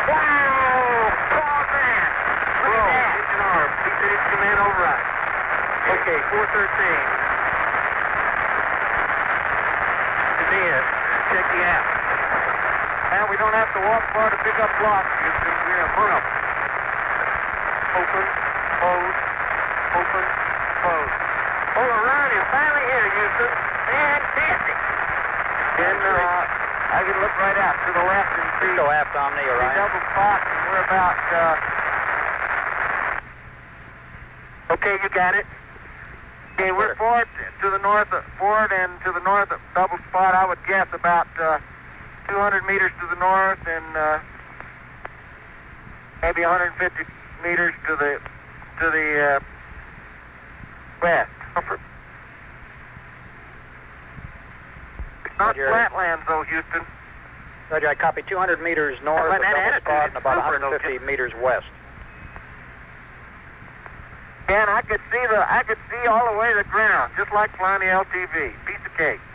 Wow! Oh, man! Look at that! Engine arm. He said it's command override. Okay, 413. Denise, check the app. And we don't have to walk far to pick up blocks, Houston. We're in burn up. Open, close, open, close. Oh, Orion is finally here, Houston. Fantastic. And I can look right out to the left and see. Go aft Omni, We Orion. double spot, and we're about. Okay, you got it. Okay, we're forward to the north, forward and to the north of double spot. I would guess about 200 meters to the north and maybe 150 meters to the west. It's not Roger. flatlands though, Houston. Roger, I copy 200 meters north Well, of that double attitude spot is and about super, 150 meters west. And I could see all the way to the ground, just like flying the LTV. Piece of cake.